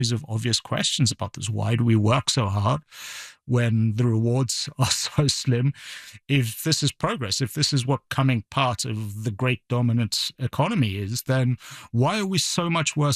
of obvious questions about this. Why do we work so hard when the rewards are so slim? If this is progress, if this is what coming part of the great dominant economy is, then why are we so much worse